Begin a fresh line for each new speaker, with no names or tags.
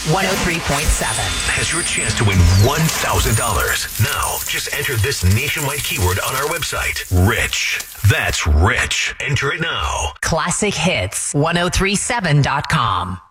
103.7
has your chance to win $1,000. Now, just enter this nationwide keyword on our website. Rich. That's rich. Enter it now.
Classic Hits 1037.com.